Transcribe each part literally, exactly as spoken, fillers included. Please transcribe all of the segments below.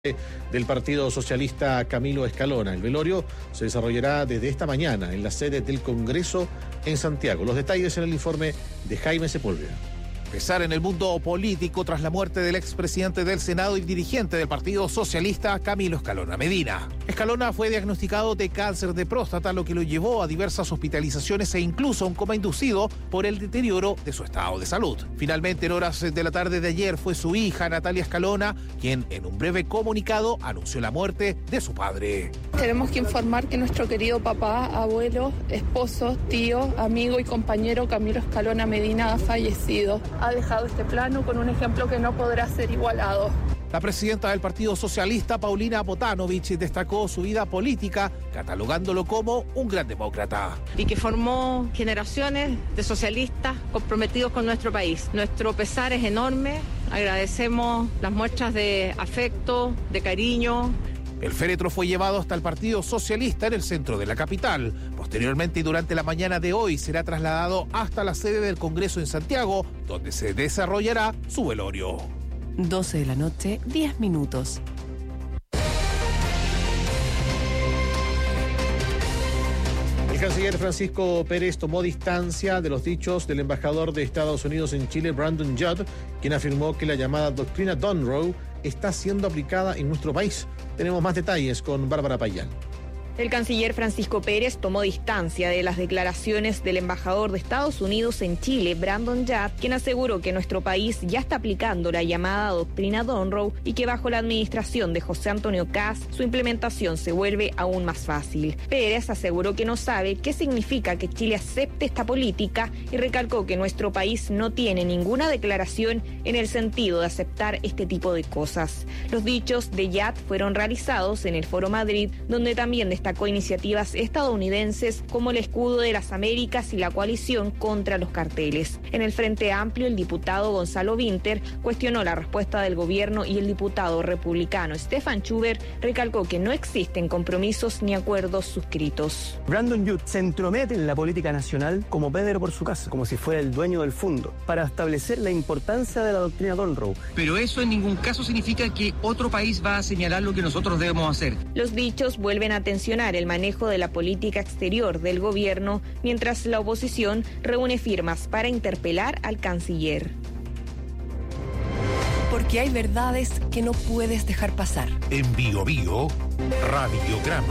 del Partido Socialista Camilo Escalona. El velorio se desarrollará desde esta mañana en la sede del Congreso en Santiago. Los detalles en el informe de Jaime Sepúlveda. Pesar en el mundo político tras la muerte del expresidente del Senado y dirigente del Partido Socialista, Camilo Escalona Medina. Escalona fue diagnosticado de cáncer de próstata, lo que lo llevó a diversas hospitalizaciones e incluso a un coma inducido por el deterioro de su estado de salud. Finalmente, en horas de la tarde de ayer, fue su hija, Natalia Escalona, quien en un breve comunicado anunció la muerte de su padre. Tenemos que informar que nuestro querido papá, abuelo, esposo, tío, amigo y compañero Camilo Escalona Medina ha fallecido. Ha dejado este plano con un ejemplo que no podrá ser igualado. La presidenta del Partido Socialista, Paulina Botanovich, destacó su vida política, catalogándolo como un gran demócrata. Y que formó generaciones de socialistas comprometidos con nuestro país. Nuestro pesar es enorme, agradecemos las muestras de afecto, de cariño. El féretro fue llevado hasta el Partido Socialista en el centro de la capital. Posteriormente y durante la mañana de hoy será trasladado hasta la sede del Congreso en Santiago, donde se desarrollará su velorio. doce de la noche, diez minutos. El canciller Francisco Pérez tomó distancia de los dichos del embajador de Estados Unidos en Chile, Brandon Judd, quien afirmó que la llamada doctrina Donroe está siendo aplicada en nuestro país. Tenemos más detalles con Bárbara Payán. El canciller Francisco Pérez tomó distancia de las declaraciones del embajador de Estados Unidos en Chile, Brandon Judd, quien aseguró que nuestro país ya está aplicando la llamada doctrina Donroe y que bajo la administración de José Antonio Kast su implementación se vuelve aún más fácil. Pérez aseguró que no sabe qué significa que Chile acepte esta política y recalcó que nuestro país no tiene ninguna declaración en el sentido de aceptar este tipo de cosas. Los dichos de Judd fueron realizados en el Foro Madrid, donde también destacó iniciativas estadounidenses como el Escudo de las Américas y la coalición contra los carteles. En el Frente Amplio, el diputado Gonzalo Vinter cuestionó la respuesta del gobierno y el diputado republicano Stefan Schuber recalcó que no existen compromisos ni acuerdos suscritos. Brandon Judd se entromete en la política nacional como Pedro por su casa, como si fuera el dueño del fondo, para establecer la importancia de la doctrina Donroe. Pero eso en ningún caso significa que otro país va a señalar lo que nosotros debemos hacer. Los dichos vuelven a atencionar el manejo de la política exterior del gobierno, mientras la oposición reúne firmas para interpelar al canciller. Porque hay verdades que no puedes dejar pasar. En Bio Bio, Radiograma.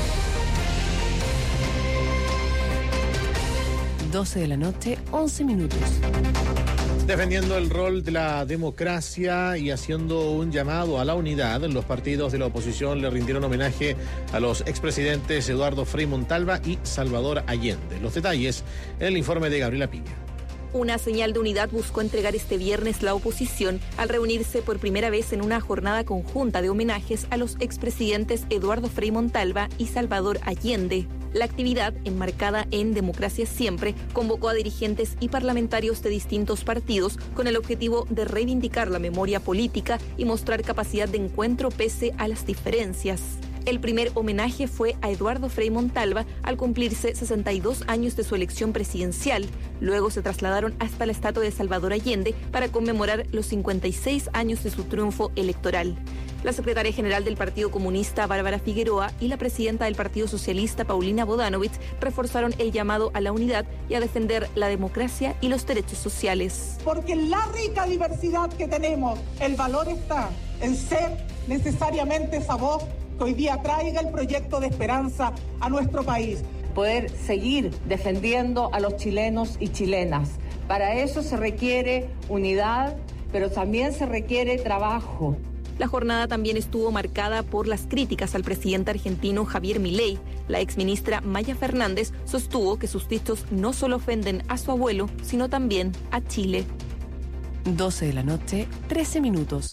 doce de la noche, once minutos. Defendiendo el rol de la democracia y haciendo un llamado a la unidad, los partidos de la oposición le rindieron homenaje a los expresidentes Eduardo Frei Montalva y Salvador Allende. Los detalles en el informe de Gabriela Piña. Una señal de unidad buscó entregar este viernes la oposición al reunirse por primera vez en una jornada conjunta de homenajes a los expresidentes Eduardo Frei Montalva y Salvador Allende. La actividad, enmarcada en Democracia Siempre, convocó a dirigentes y parlamentarios de distintos partidos con el objetivo de reivindicar la memoria política y mostrar capacidad de encuentro pese a las diferencias. El primer homenaje fue a Eduardo Frei Montalva al cumplirse sesenta y dos años de su elección presidencial. Luego se trasladaron hasta la estatua de Salvador Allende para conmemorar los cincuenta y seis años de su triunfo electoral. La secretaria general del Partido Comunista, Bárbara Figueroa, y la presidenta del Partido Socialista, Paulina Botanovich, reforzaron el llamado a la unidad y a defender la democracia y los derechos sociales. Porque en la rica diversidad que tenemos, el valor está en ser necesariamente esa voz que hoy día traiga el proyecto de esperanza a nuestro país. Poder seguir defendiendo a los chilenos y chilenas. Para eso se requiere unidad, pero también se requiere trabajo. La jornada también estuvo marcada por las críticas al presidente argentino Javier Milei. La exministra Maya Fernández sostuvo que sus dichos no solo ofenden a su abuelo, sino también a Chile. doce de la noche, trece minutos.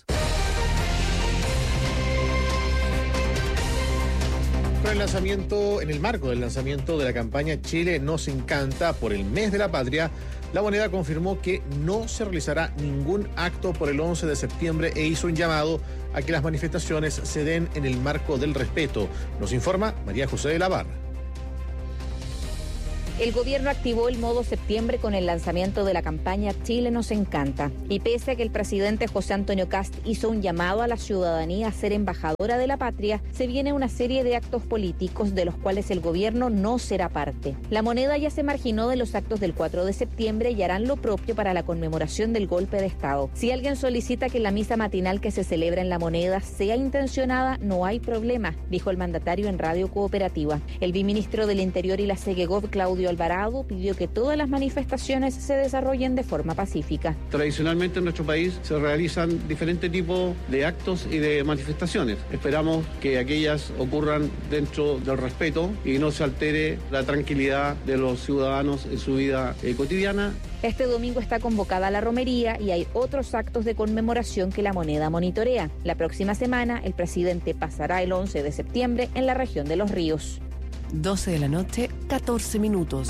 Con el lanzamiento, en el marco del lanzamiento de la campaña Chile nos encanta por el mes de la patria, la moneda confirmó que no se realizará ningún acto por el once de septiembre e hizo un llamado a que las manifestaciones se den en el marco del respeto. Nos informa María José de la Barra. El gobierno activó el modo septiembre con el lanzamiento de la campaña Chile nos encanta. Y pese a que el presidente José Antonio Kast hizo un llamado a la ciudadanía a ser embajadora de la patria, se viene una serie de actos políticos de los cuales el gobierno no será parte. La Moneda ya se marginó de los actos del cuatro de septiembre y harán lo propio para la conmemoración del golpe de Estado. Si alguien solicita que la misa matinal que se celebra en La Moneda sea intencionada, no hay problema, dijo el mandatario en Radio Cooperativa. El viceministro del Interior y la Segegov, Claudio Alvarado, pidió que todas las manifestaciones se desarrollen de forma pacífica. Tradicionalmente en nuestro país se realizan diferentes tipos de actos y de manifestaciones. Esperamos que aquellas ocurran dentro del respeto y no se altere la tranquilidad de los ciudadanos en su vida eh, cotidiana. Este domingo está convocada la romería y hay otros actos de conmemoración que La Moneda monitorea. La próxima semana el presidente pasará el once de septiembre en la región de Los Ríos. doce de la noche, catorce minutos.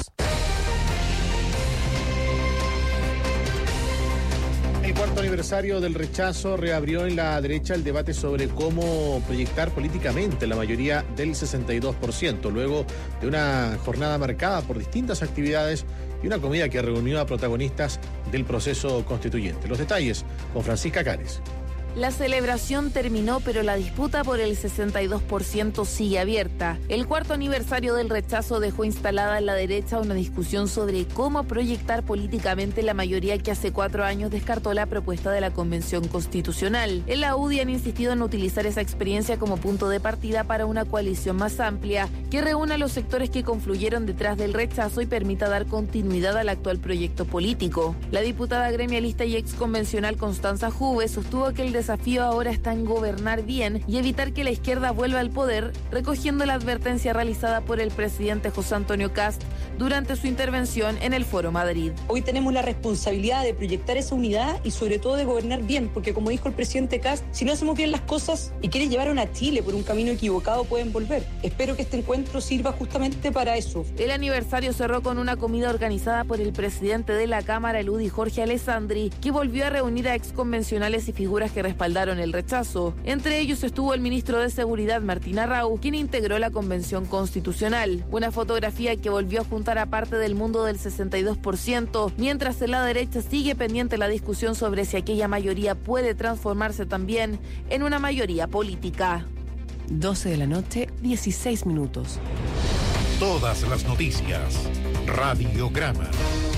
El cuarto aniversario del rechazo reabrió en la derecha el debate sobre cómo proyectar políticamente la mayoría del sesenta y dos por ciento, luego de una jornada marcada por distintas actividades y una comida que reunió a protagonistas del proceso constituyente. Los detalles con Francisca Cares. La celebración terminó, pero la disputa por el sesenta y dos por ciento sigue abierta. El cuarto aniversario del rechazo dejó instalada en la derecha una discusión sobre cómo proyectar políticamente la mayoría que hace cuatro años descartó la propuesta de la Convención Constitucional. En la U D I han insistido en utilizar esa experiencia como punto de partida para una coalición más amplia que reúna a los sectores que confluyeron detrás del rechazo y permita dar continuidad al actual proyecto político. La diputada gremialista y exconvencional Constanza Juve sostuvo que el desafío desafío ahora está en gobernar bien y evitar que la izquierda vuelva al poder, recogiendo la advertencia realizada por el presidente José Antonio Kast durante su intervención en el Foro Madrid. Hoy tenemos la responsabilidad de proyectar esa unidad y sobre todo de gobernar bien, porque como dijo el presidente Kast, si no hacemos bien las cosas y quieren llevar a Chile por un camino equivocado, pueden volver. Espero que este encuentro sirva justamente para eso. El aniversario cerró con una comida organizada por el presidente de la Cámara, el U D I, Jorge Alessandri, que volvió a reunir a exconvencionales y figuras que respaldaron el rechazo. Entre ellos estuvo el ministro de Seguridad, Martín Arrau, quien integró la Convención Constitucional. Una fotografía que volvió a juntar a parte del mundo del sesenta y dos por ciento, mientras en la derecha sigue pendiente la discusión sobre si aquella mayoría puede transformarse también en una mayoría política. doce de la noche, dieciséis minutos. Todas las noticias. Radiograma.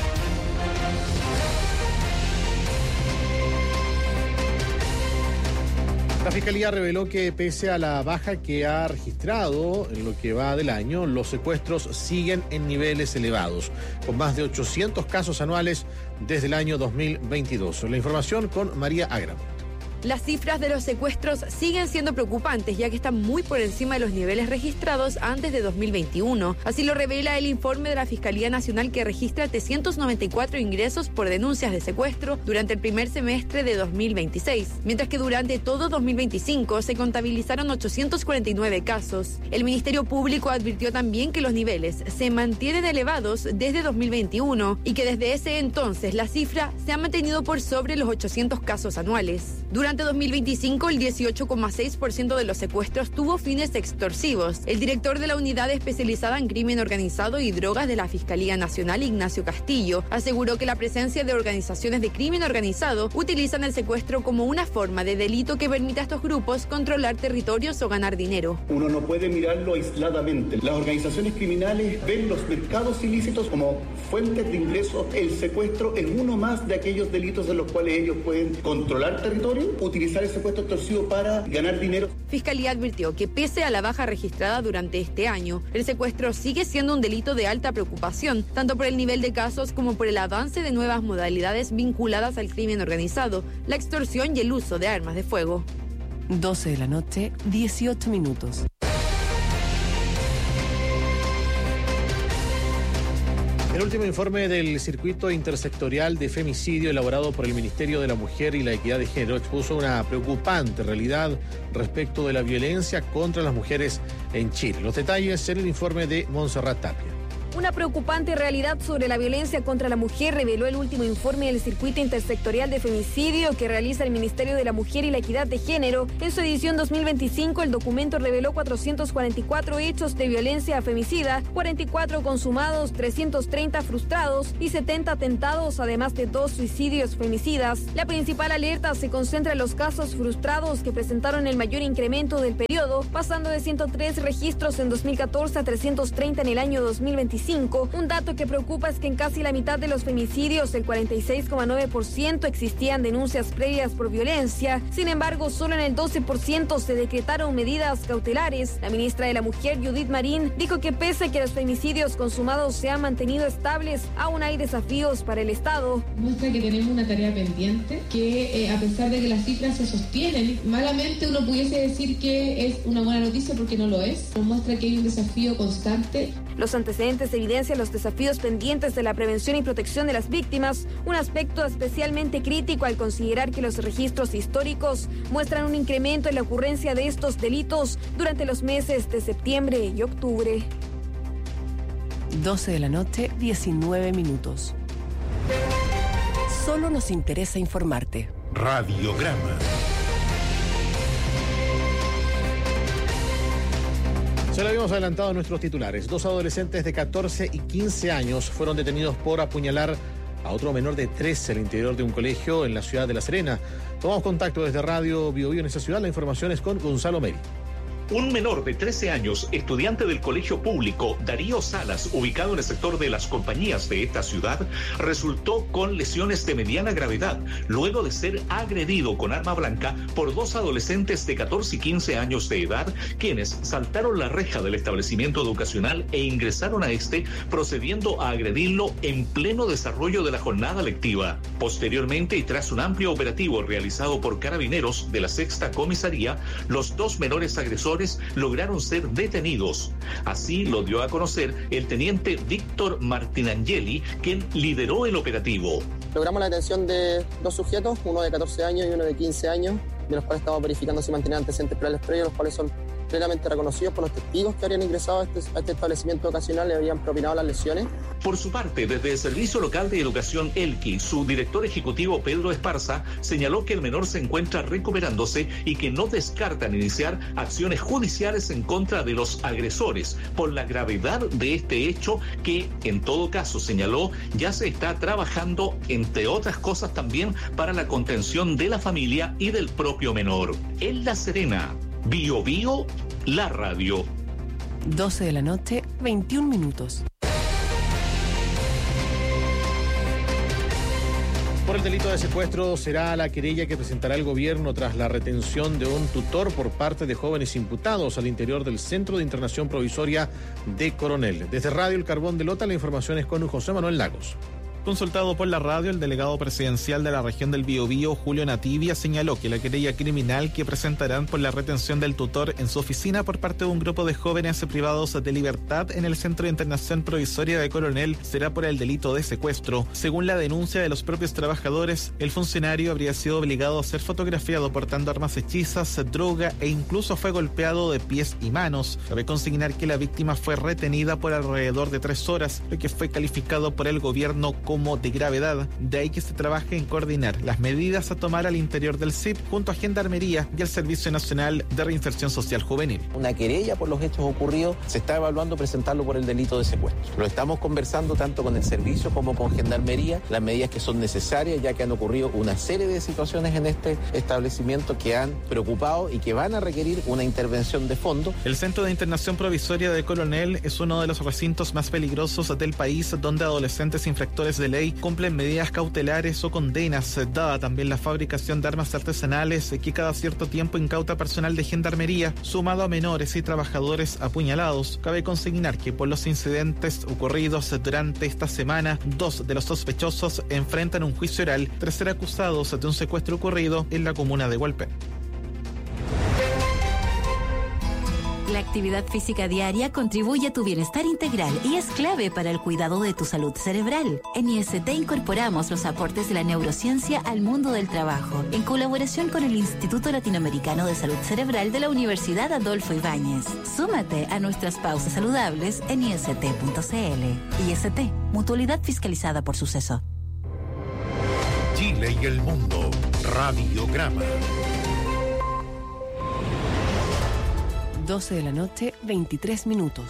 La Fiscalía reveló que pese a la baja que ha registrado en lo que va del año, los secuestros siguen en niveles elevados, con más de ochocientos casos anuales desde el año dos mil veintidós. La información con María Agra. Las cifras de los secuestros siguen siendo preocupantes, ya que están muy por encima de los niveles registrados antes de dos mil veintiuno. Así lo revela el informe de la Fiscalía Nacional, que registra trescientos noventa y cuatro ingresos por denuncias de secuestro durante el primer semestre de dos mil veintiséis, mientras que durante todo dos mil veinticinco se contabilizaron ochocientos cuarenta y nueve casos. El Ministerio Público advirtió también que los niveles se mantienen elevados desde dos mil veintiuno y que desde ese entonces la cifra se ha mantenido por sobre los ochocientos casos anuales. Durante Durante dos mil veinticinco, el dieciocho coma seis por ciento de los secuestros tuvo fines extorsivos. El director de la Unidad Especializada en Crimen Organizado y Drogas de la Fiscalía Nacional, Ignacio Castillo, aseguró que la presencia de organizaciones de crimen organizado utilizan el secuestro como una forma de delito que permite a estos grupos controlar territorios o ganar dinero. Uno no puede mirarlo aisladamente. Las organizaciones criminales ven los mercados ilícitos como fuentes de ingresos, el secuestro en uno más de aquellos delitos en los cuales ellos pueden controlar territorio, utilizar el secuestro extorsivo para ganar dinero. Fiscalía advirtió que pese a la baja registrada durante este año, el secuestro sigue siendo un delito de alta preocupación, tanto por el nivel de casos como por el avance de nuevas modalidades vinculadas al crimen organizado, la extorsión y el uso de armas de fuego. doce de la noche, dieciocho minutos. El último informe del Circuito Intersectorial de Femicidio elaborado por el Ministerio de la Mujer y la Equidad de Género expuso una preocupante realidad respecto de la violencia contra las mujeres en Chile. Los detalles en el informe de Montserrat Tapia. Una preocupante realidad sobre la violencia contra la mujer reveló el último informe del Circuito Intersectorial de Femicidio que realiza el Ministerio de la Mujer y la Equidad de Género. En su edición dos mil veinticinco, el documento reveló cuatrocientos cuarenta y cuatro hechos de violencia femicida, cuarenta y cuatro consumados, trescientos treinta frustrados y setenta atentados, además de dos suicidios femicidas. La principal alerta se concentra en los casos frustrados que presentaron el mayor incremento del periodo, pasando de ciento tres registros en dos mil catorce a trescientos treinta en el año dos mil veinticinco. Un dato que preocupa es que en casi la mitad de los femicidios, el cuarenta y seis coma nueve por ciento, existían denuncias previas por violencia. Sin embargo, solo en el doce por ciento se decretaron medidas cautelares. La ministra de la Mujer, Judith Marín, dijo que pese a que los femicidios consumados se han mantenido estables, aún hay desafíos para el Estado. Muestra que tenemos una tarea pendiente, que eh, a pesar de que las cifras se sostienen, malamente uno pudiese decir que es una buena noticia porque no lo es. Nos muestra que hay un desafío constante. Los antecedentes evidencian los desafíos pendientes de la prevención y protección de las víctimas, un aspecto especialmente crítico al considerar que los registros históricos muestran un incremento en la ocurrencia de estos delitos durante los meses de septiembre y octubre. doce de la noche, diecinueve minutos. Solo nos interesa informarte. Radiograma. Se lo habíamos adelantado en nuestros titulares. Dos adolescentes de catorce y quince años fueron detenidos por apuñalar a otro menor de trece al interior de un colegio en la ciudad de La Serena. Tomamos contacto desde Radio Bio Bio en esa ciudad. La información es con Gonzalo Meri. Un menor de trece años, estudiante del colegio público Darío Salas, ubicado en el sector de Las Compañías de esta ciudad, resultó con lesiones de mediana gravedad, luego de ser agredido con arma blanca por dos adolescentes de catorce y quince años de edad, quienes saltaron la reja del establecimiento educacional e ingresaron a este, procediendo a agredirlo en pleno desarrollo de la jornada lectiva. Posteriormente, y tras un amplio operativo realizado por carabineros de la sexta comisaría, los dos menores agresores lograron ser detenidos. Así lo dio a conocer el teniente Víctor Martinangeli, quien lideró el operativo. Logramos la detención de dos sujetos, uno de catorce años y uno de quince años, de los cuales estamos verificando si mantenían antecedentes penales previos, los cuales son plenamente reconocidos por los testigos que habrían ingresado a este, a este establecimiento ocasional y habrían propinado las lesiones. Por su parte, desde el Servicio Local de Educación Elqui, su director ejecutivo Pedro Esparza señaló que el menor se encuentra recuperándose y que no descartan iniciar acciones judiciales en contra de los agresores por la gravedad de este hecho que, en todo caso, señaló, ya se está trabajando, entre otras cosas también, para la contención de la familia y del propio menor. En La Serena, Bio Bio, la radio. doce de la noche, veintiún minutos. Por el delito de secuestro será la querella que presentará el gobierno tras la retención de un tutor por parte de jóvenes imputados al interior del Centro de Internación Provisoria de Coronel. Desde Radio El Carbón de Lota, la información es con José Manuel Lagos. Consultado por la radio, el delegado presidencial de la región del Biobío, Julio Nativia, señaló que la querella criminal que presentarán por la retención del tutor en su oficina por parte de un grupo de jóvenes privados de libertad en el Centro de Internación Provisoria de Coronel será por el delito de secuestro. Según la denuncia de los propios trabajadores, el funcionario habría sido obligado a ser fotografiado portando armas hechizas, droga e incluso fue golpeado de pies y manos. Cabe consignar que la víctima fue retenida por alrededor de tres horas, lo que fue calificado por el gobierno como de gravedad, de ahí que se trabaje en coordinar las medidas a tomar al interior del C I P junto a Gendarmería y el Servicio Nacional de Reinserción Social Juvenil. Una querella por los hechos ocurridos, se está evaluando presentarlo por el delito de secuestro. Lo estamos conversando tanto con el servicio como con Gendarmería, las medidas que son necesarias, ya que han ocurrido una serie de situaciones en este establecimiento que han preocupado y que van a requerir una intervención de fondo. El Centro de Internación Provisoria de Coronel es uno de los recintos más peligrosos del país, donde adolescentes infractores de ley cumplen medidas cautelares o condenas, dada también la fabricación de armas artesanales que cada cierto tiempo incauta personal de Gendarmería, sumado a menores y trabajadores apuñalados. Cabe consignar que por los incidentes ocurridos durante esta semana, dos de los sospechosos enfrentan un juicio oral tras ser acusados de un secuestro ocurrido en la comuna de Hualpén. La La actividad física diaria contribuye a tu bienestar integral y es clave para el cuidado de tu salud cerebral. En I S T incorporamos los aportes de la neurociencia al mundo del trabajo, en colaboración con el Instituto Latinoamericano de Salud Cerebral de la Universidad Adolfo Ibáñez. Súmate a nuestras pausas saludables en I S T punto C L. I S T, mutualidad fiscalizada por Suceso. Chile y el mundo. Radiograma. doce de la noche, veintitrés minutos.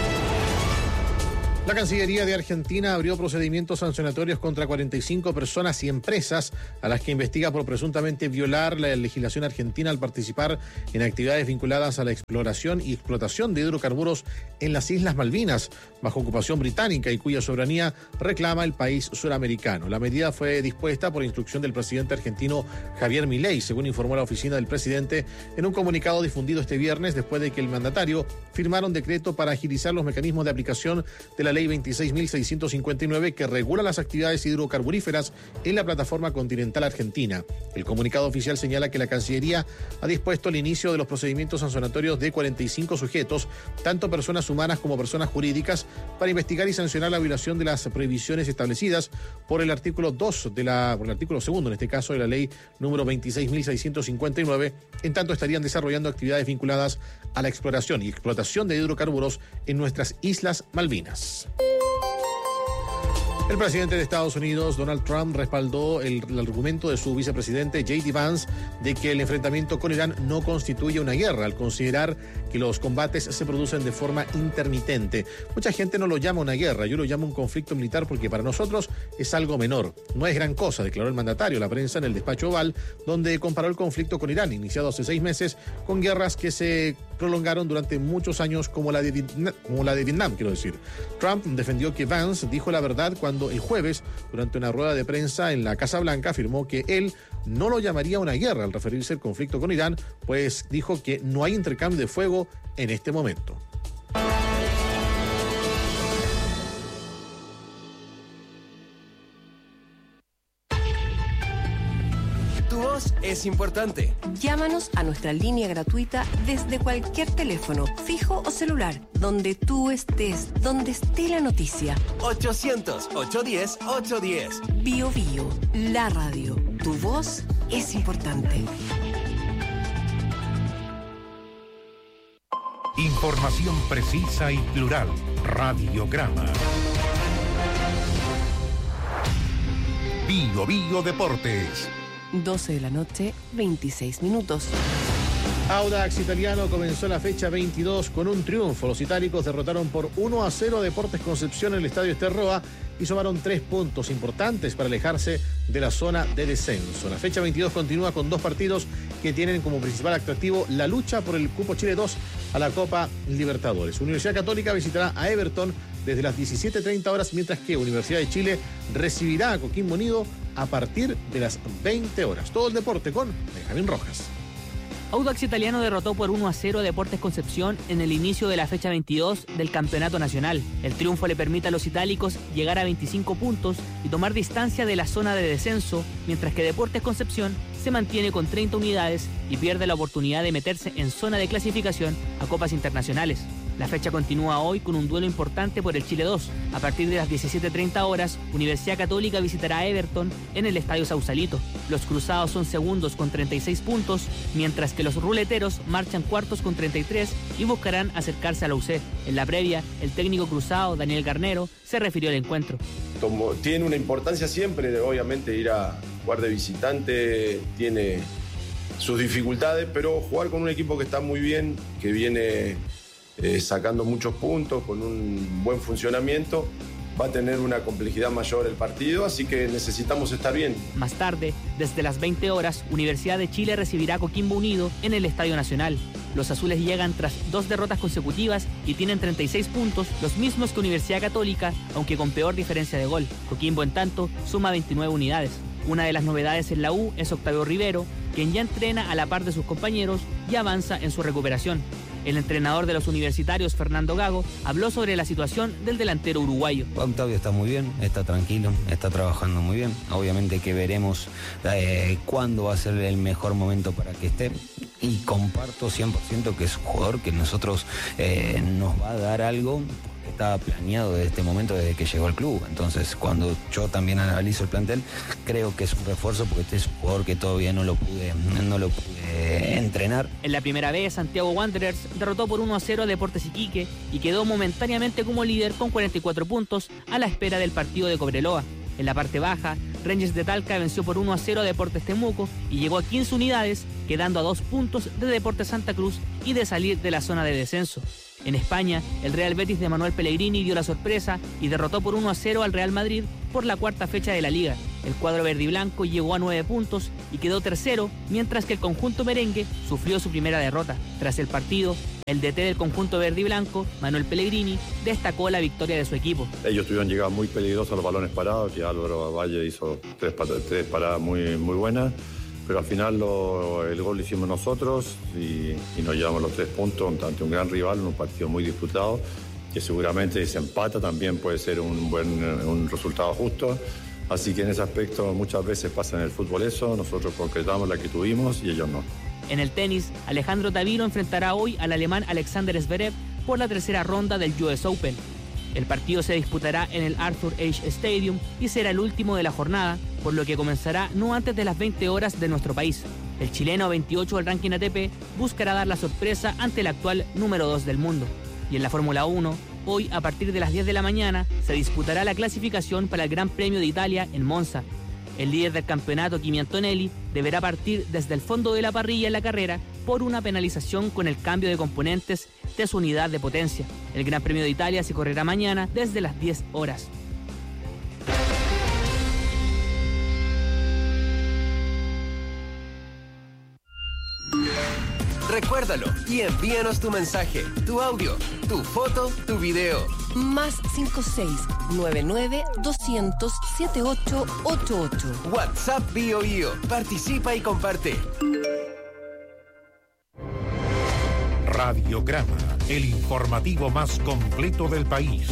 La Cancillería de Argentina abrió procedimientos sancionatorios contra cuarenta y cinco personas y empresas a las que investiga por presuntamente violar la legislación argentina al participar en actividades vinculadas a la exploración y explotación de hidrocarburos en las Islas Malvinas, bajo ocupación británica y cuya soberanía reclama el país suramericano. La medida fue dispuesta por instrucción del presidente argentino Javier Milei, según informó la oficina del presidente en un comunicado difundido este viernes después de que el mandatario firmara un decreto para agilizar los mecanismos de aplicación de la ley veintiséis mil seiscientos cincuenta y nueve que regula las actividades hidrocarburíferas en la plataforma continental argentina. El comunicado oficial señala que la Cancillería ha dispuesto el inicio de los procedimientos sancionatorios de cuarenta y cinco sujetos, tanto personas humanas como personas jurídicas, para investigar y sancionar la violación de las prohibiciones establecidas por el artículo dos de la, por el artículo segundo, en este caso, de la ley número veintiséis mil seiscientos cincuenta y nueve, en tanto estarían desarrollando actividades vinculadas a la exploración y explotación de hidrocarburos en nuestras Islas Malvinas. El presidente de Estados Unidos, Donald Trump, respaldó el, el argumento de su vicepresidente J D Vance de que el enfrentamiento con Irán no constituye una guerra, al considerar que los combates se producen de forma intermitente. Mucha gente no lo llama una guerra, yo lo llamo un conflicto militar porque para nosotros es algo menor. No es gran cosa, declaró el mandatario a la prensa en el despacho Oval, donde comparó el conflicto con Irán, iniciado hace seis meses, con guerras que se prolongaron durante muchos años, como la de Vietnam, como la de Vietnam, quiero decir. Trump defendió que Vance dijo la verdad cuando el jueves, durante una rueda de prensa en la Casa Blanca, afirmó que él no lo llamaría una guerra al referirse al conflicto con Irán, pues dijo que no hay intercambio de fuego en este momento. Tu voz es importante. Llámanos a nuestra línea gratuita desde cualquier teléfono, fijo o celular, donde tú estés, donde esté la noticia. ochocientos, ochocientos diez, ochocientos diez. Bio Bio, la radio. Tu voz es importante. Información precisa y plural. Radiograma. Bio Bio Deportes. doce de la noche, veintiséis minutos. Audax Italiano comenzó la fecha veintidós con un triunfo. Los itálicos derrotaron por uno a cero a Deportes Concepción en el Estadio Esterroa y sumaron tres puntos importantes para alejarse de la zona de descenso. La fecha veintidós continúa con dos partidos que tienen como principal atractivo la lucha por el cupo Chile dos a la Copa Libertadores. Universidad Católica visitará a Everton desde las diecisiete treinta horas, mientras que Universidad de Chile recibirá a Coquimbo Unido a partir de las veinte horas. Todo el deporte con Benjamín Rojas. Audax Italiano derrotó por uno a cero a Deportes Concepción en el inicio de la fecha veintidós del Campeonato Nacional. El triunfo le permite a los itálicos llegar a veinticinco puntos y tomar distancia de la zona de descenso, mientras que Deportes Concepción se mantiene con treinta unidades y pierde la oportunidad de meterse en zona de clasificación a copas internacionales. La fecha continúa hoy con un duelo importante por el Chile dos. A partir de las diecisiete treinta horas, Universidad Católica visitará a Everton en el Estadio Sausalito. Los cruzados son segundos con treinta y seis puntos, mientras que los ruleteros marchan cuartos con treinta y tres y buscarán acercarse a la U C. En la previa, el técnico cruzado, Daniel Garnero, se refirió al encuentro. Como tiene una importancia siempre, obviamente ir a jugar de visitante tiene sus dificultades, pero jugar con un equipo que está muy bien, que viene eh, sacando muchos puntos, con un buen funcionamiento, va a tener una complejidad mayor el partido, así que necesitamos estar bien. Más tarde, desde las veinte horas, Universidad de Chile recibirá a Coquimbo Unido en el Estadio Nacional. Los azules llegan tras dos derrotas consecutivas y tienen treinta y seis puntos, los mismos que Universidad Católica, aunque con peor diferencia de gol. Coquimbo, en tanto, suma veintinueve unidades. Una de las novedades en la U es Octavio Rivero, quien ya entrena a la par de sus compañeros y avanza en su recuperación. El entrenador de los universitarios, Fernando Gago, habló sobre la situación del delantero uruguayo. Octavio está muy bien, está tranquilo, está trabajando muy bien. Obviamente que veremos eh, cuándo va a ser el mejor momento para que esté. y comparto cien por ciento que es un jugador que nosotros eh, nos va a dar algo. Estaba planeado desde este momento, desde que llegó al club. Entonces, cuando yo también analizo el plantel, creo que es un refuerzo porque este es un jugador que todavía no lo pude, no lo pude entrenar. En la primera vez, Santiago Wanderers derrotó por uno a cero a Deportes Iquique y quedó momentáneamente como líder con cuarenta y cuatro puntos a la espera del partido de Cobreloa. En la parte baja, Rangers de Talca venció por uno a cero a Deportes Temuco y llegó a quince unidades, quedando a dos puntos de Deportes Santa Cruz y de salir de la zona de descenso. En España, el Real Betis de Manuel Pellegrini dio la sorpresa y derrotó por uno a cero al Real Madrid por la cuarta fecha de la Liga. El cuadro verde y blanco llegó a nueve puntos y quedó tercero, mientras que el conjunto merengue sufrió su primera derrota. Tras el partido, el D T del conjunto verde y blanco, Manuel Pellegrini, destacó la victoria de su equipo. Ellos tuvieron llegadas muy peligrosas a los balones parados, que Álvaro Valle hizo tres, tres paradas muy, muy buenas, pero al final lo, el gol lo hicimos nosotros y, y nos llevamos los tres puntos ante un gran rival en un partido muy disputado, que seguramente si se empata también puede ser un buen un resultado justo. Así que en ese aspecto muchas veces pasa en el fútbol eso, nosotros concretamos la que tuvimos y ellos no. En el tenis, Alejandro Tavilo enfrentará hoy al alemán Alexander Zverev por la tercera ronda del U S Open. El partido se disputará en el Arthur Ashe Stadium y será el último de la jornada, por lo que comenzará no antes de las veinte horas de nuestro país. El chileno veintiocho del ranking A T P buscará dar la sorpresa ante el actual número dos del mundo. Y en la Fórmula uno, hoy a partir de las diez de la mañana se disputará la clasificación para el Gran Premio de Italia en Monza. El líder del campeonato, Kimi Antonelli, deberá partir desde el fondo de la parrilla en la carrera por una penalización con el cambio de componentes de su unidad de potencia. El Gran Premio de Italia se correrá mañana desde las diez horas. Recuérdalo y envíanos tu mensaje, tu audio, tu foto, tu video. Más cinco seis nueve nueve dos cero cero siete ocho ocho ocho. WhatsApp Bio Bio. Participa y comparte. Radiograma, el informativo más completo del país.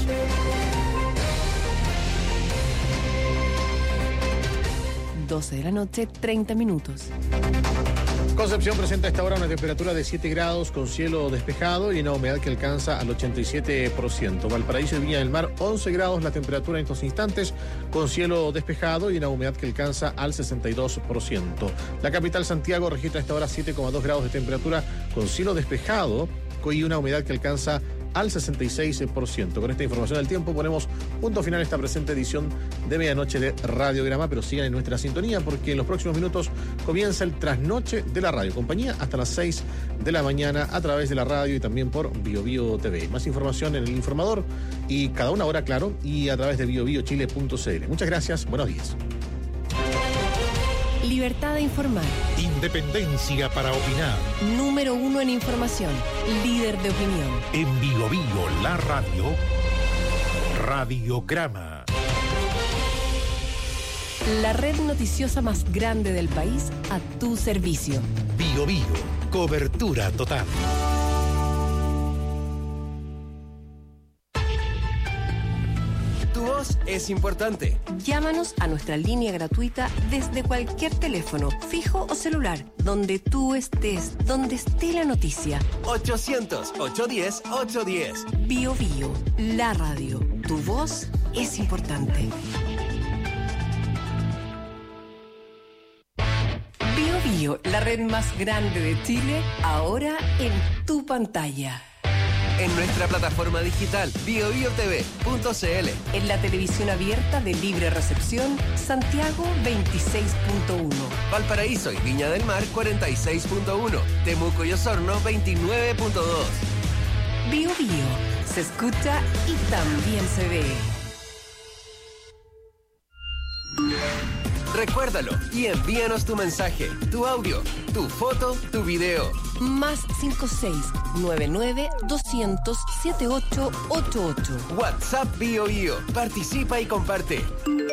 doce de la noche, treinta minutos. Concepción presenta a esta hora una temperatura de siete grados con cielo despejado y una humedad que alcanza al ochenta y siete por ciento. Valparaíso y Viña del Mar, once grados la temperatura en estos instantes con cielo despejado y una humedad que alcanza al sesenta y dos por ciento. La capital Santiago registra a esta hora siete coma dos grados de temperatura con cielo despejado y una humedad que alcanza al sesenta y seis por ciento. Con esta información del tiempo ponemos punto final a esta presente edición de Medianoche de Radiograma, pero sigan en nuestra sintonía porque en los próximos minutos comienza el trasnoche de la radio. Compañía hasta las seis de la mañana a través de la radio y también por Bio Bio T V. Más información en El Informador y cada una hora, claro, y a través de bio bio chile punto c l. Muchas gracias, buenos días. Libertad de informar. Independencia para opinar. Número uno en información. Líder de opinión. En Bio Bio, la radio. Radiograma. La red noticiosa más grande del país a tu servicio. Bio Bio, cobertura total. Tu voz es importante. Llámanos a nuestra línea gratuita desde cualquier teléfono, fijo o celular, donde tú estés, donde esté la noticia. ochocientos, ochocientos diez, ochocientos diez. Bio Bio, la radio. Tu voz es importante. Bio Bio, la red más grande de Chile, ahora en tu pantalla. En nuestra plataforma digital bio bio t v punto c l. En la televisión abierta de libre recepción, Santiago veintiséis punto uno. Valparaíso y Viña del Mar cuarenta y seis punto uno. Temuco y Osorno veintinueve punto dos. Bio Bio, se escucha y también se ve. Recuérdalo y envíanos tu mensaje, tu audio, tu foto, tu video. Más cinco seis nueve nueve dos cero cero siete ocho ocho ocho. WhatsApp Bio Bio. Participa y comparte.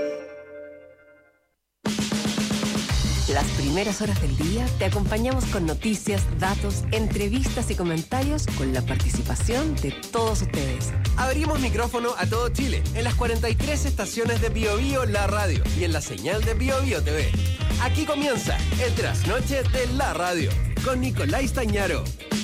Las primeras horas del día te acompañamos con noticias, datos, entrevistas y comentarios con la participación de todos ustedes. Abrimos micrófono a todo Chile en las cuarenta y tres estaciones de Bio Bio La Radio y en la señal de Bio Bio T V. Aquí comienza el trasnoche de la radio. con Nicolás Tañaro.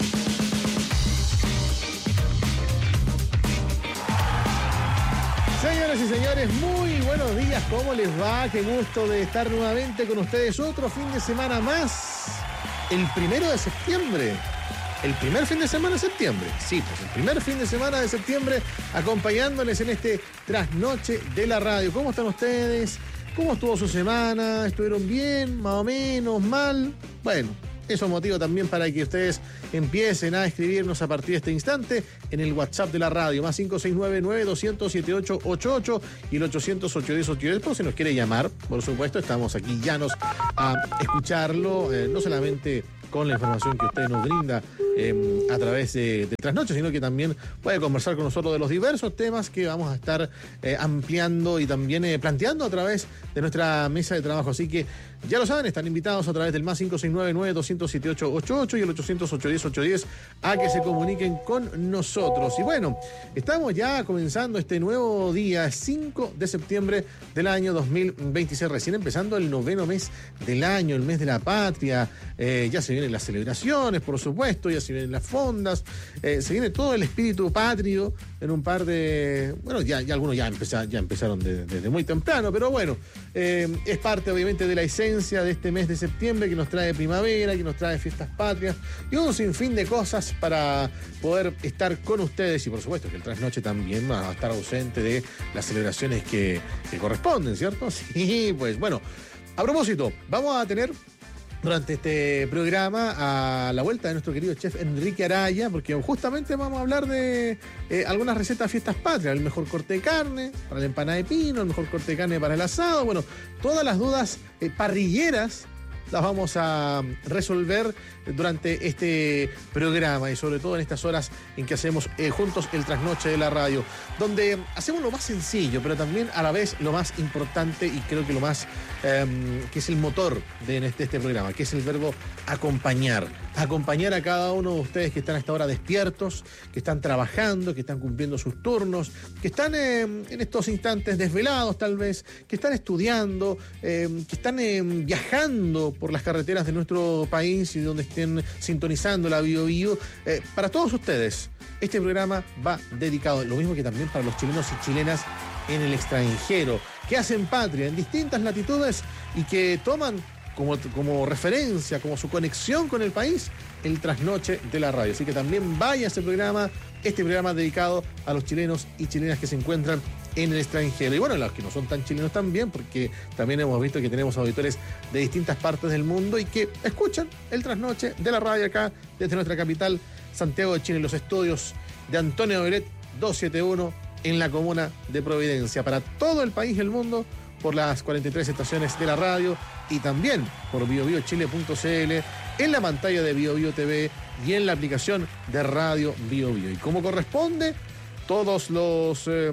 Señoras y señores, muy buenos días, ¿cómo les va? Qué gusto de estar nuevamente con ustedes otro fin de semana más, el primero de septiembre. El primer fin de semana de septiembre, sí, pues el primer fin de semana de septiembre acompañándoles en este trasnoche de la radio. ¿Cómo están ustedes? ¿Cómo estuvo su semana? ¿Estuvieron bien? ¿Más o menos? ¿Mal? Bueno, eso es motivo también para que ustedes empiecen a escribirnos a partir de este instante en el WhatsApp de la radio, más cinco seis nueve, nueve dos cero cero, siete ocho ocho ocho y el ochocientos, ochocientos diez, ochocientos diez. Pero si nos quiere llamar, por supuesto, estamos aquí llanos a escucharlo, eh, no solamente con la información que usted nos brinda eh, a través de, de Trasnoche, sino que también puede conversar con nosotros de los diversos temas que vamos a estar eh, ampliando y también eh, planteando a través de nuestra mesa de trabajo. Así que ya lo saben, están invitados a través del más cinco seis nueve, nueve dos cero cero, siete ocho ocho ocho y el ochocientos, ochocientos diez, ochocientos diez a que se comuniquen con nosotros. Y bueno, estamos ya comenzando este nuevo día, cinco de septiembre del año dos mil veintiséis, recién empezando el noveno mes del año, el mes de la patria. Eh, ya se vienen las celebraciones, por supuesto, ya se vienen las fondas, eh, se viene todo el espíritu patrio en un par de... Bueno, ya, ya algunos ya, empezá, ya empezaron de, desde muy temprano, pero bueno, eh, es parte obviamente de la esencia de este mes de septiembre que nos trae primavera, que nos trae fiestas patrias y un sinfín de cosas para poder estar con ustedes y por supuesto que el trasnoche también va a estar ausente de las celebraciones que, que corresponden, ¿cierto? Sí, pues bueno, a propósito, vamos a tener durante este programa a la vuelta de nuestro querido chef Enrique Araya, porque justamente vamos a hablar de eh, algunas recetas de fiestas patrias, el mejor corte de carne para la empanada de pino, el mejor corte de carne para el asado, bueno, todas las dudas eh, parrilleras las vamos a resolver durante este programa y sobre todo en estas horas en que hacemos eh, juntos el trasnoche de la radio, donde hacemos lo más sencillo, pero también a la vez lo más importante y creo que lo más eh, que es el motor de este, este programa, que es el verbo acompañar. Acompañar a cada uno de ustedes que están a esta hora despiertos, que están trabajando, que están cumpliendo sus turnos, que están eh, en estos instantes desvelados tal vez, que están estudiando, eh, que están eh, viajando por las carreteras de nuestro país y donde estén sintonizando la Bio Bio. Eh, para todos ustedes, este programa va dedicado, lo mismo que también para los chilenos y chilenas en el extranjero, que hacen patria en distintas latitudes y que toman como, como referencia, como su conexión con el país, el trasnoche de la radio. Así que también vaya a este programa, este programa dedicado a los chilenos y chilenas que se encuentran en el extranjero. Y bueno, los que no son tan chilenos también, porque también hemos visto que tenemos auditores de distintas partes del mundo y que escuchan el trasnoche de la radio acá desde nuestra capital, Santiago de Chile, en los estudios de Antonio Beret doscientos setenta y uno en la comuna de Providencia. Para todo el país y el mundo, por las cuarenta y tres estaciones de la radio y también por bio bio chile punto c l, en la pantalla de Bio Bio T V y en la aplicación de Radio Bio Bio. Y como corresponde, todos los eh,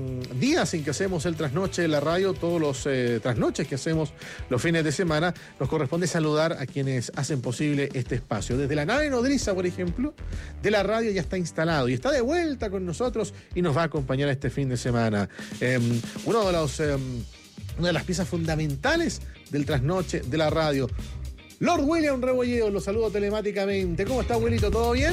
días en que hacemos el trasnoche de la radio, todos los eh, trasnoches que hacemos los fines de semana, nos corresponde saludar a quienes hacen posible este espacio. Desde la nave nodriza, por ejemplo, de la radio ya está instalado y está de vuelta con nosotros y nos va a acompañar este fin de semana. Eh, uno de los, eh, una de las piezas fundamentales del trasnoche de la radio, Lord William Rebolledo, lo saludo telemáticamente. ¿Cómo está, abuelito? ¿Todo bien?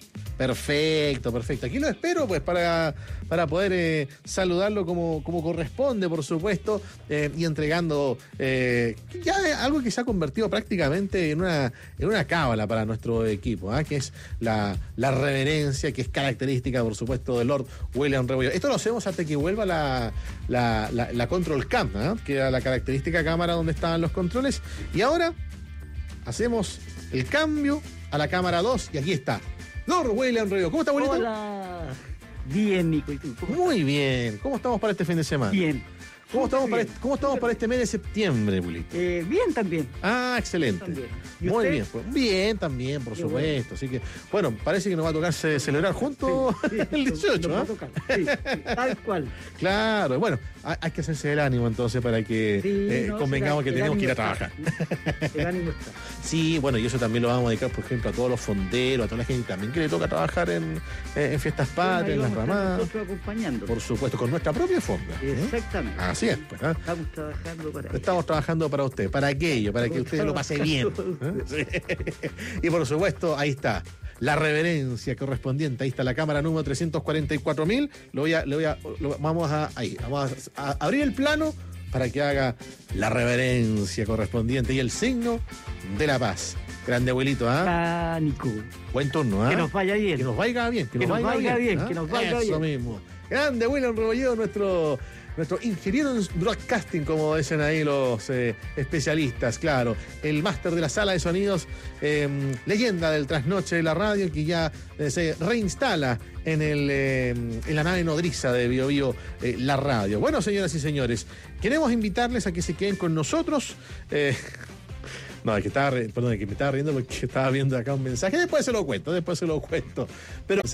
Perfecto, perfecto. Aquí lo espero pues para, para poder eh, saludarlo como, como corresponde, por supuesto, eh, y entregando eh, ya algo que se ha convertido prácticamente en una, en una cábala para nuestro equipo, ¿eh? que es la, la reverencia, que es característica, por supuesto, de Lord William Rebolledo. Esto lo hacemos hasta que vuelva la, la, la, la Control Cam, ¿eh? que era la característica cámara donde estaban los controles. Y ahora hacemos el cambio a la cámara dos y aquí está Lord William Rebolledo. ¿Cómo está, abuelito? Hola. Bien, Nico. ¿Y tú? Muy bien. ¿Cómo estamos para este fin de semana? Bien. ¿Cómo estamos, para este, ¿Cómo estamos para este mes de septiembre, abuelito? Eh, bien también. Ah, excelente. También. Muy usted? bien. Pues, bien también, por Qué supuesto. bueno. Así que, bueno, parece que nos va a tocar ce- celebrar juntos Sí, sí, el dieciocho, nos va a ¿eh? tocar. Sí, sí, tal cual. Claro, bueno, hay, hay que hacerse el ánimo entonces para que Sí, eh, no, convengamos el- que el tenemos que ir a ánimo trabajar. está. El ánimo está. Sí, bueno, y eso también lo vamos a dedicar, por ejemplo, a todos los fonderos, a toda la gente también que le toca trabajar en, eh, en fiestas patrias, en las Bueno, ahí vamos a estar ramadas. nosotros acompañando. Por supuesto, con nuestra propia fonda. ¿eh? Exactamente. Así Así es, pues. ¿eh? Estamos trabajando para Estamos trabajando para usted, para aquello, para que usted lo pase bien. ¿eh? Sí. Y por supuesto, ahí está. La reverencia correspondiente. Ahí está la cámara número trescientos cuarenta y cuatro mil. Lo voy a, lo voy a, lo, vamos a, ahí, vamos a, a abrir el plano para que haga la reverencia correspondiente y el signo de la paz. Grande abuelito, ¿ah? Ah, Nico. Buen turno, ¿ah? Que nos vaya bien. Que nos vaya bien. Que, Que nos, nos vaya, vaya bien. bien, ¿ah? que nos vaya Eso bien. mismo. Grande William Rebolledo, nuestro, nuestro ingeniero en broadcasting, como dicen ahí los eh, especialistas, claro. El máster de la sala de sonidos, eh, leyenda del trasnoche de la radio, que ya eh, se reinstala en, el, eh, en la nave nodriza de Bio Bio, eh, la radio. Bueno, señoras y señores, queremos invitarles a que se queden con nosotros. Eh, No, es que estaba, perdón, es que me estaba riendo porque estaba viendo acá un mensaje. Después se lo cuento, después se lo cuento. Pero